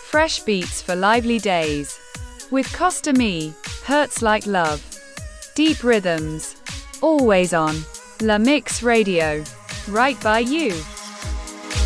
Fresh beats for lively days. With Costa Me, Hurts Like Love. Deep rhythms. Always on. La Mix Radio. Right by you.